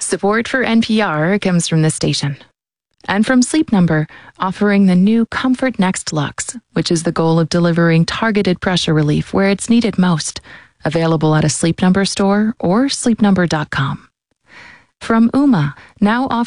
Support for NPR comes from this station. And from Sleep Number, offering the new Comfort Next Luxe, which is the goal of delivering targeted pressure relief where it's needed most. Available at a Sleep Number store or sleepnumber.com. From Ooma, now offering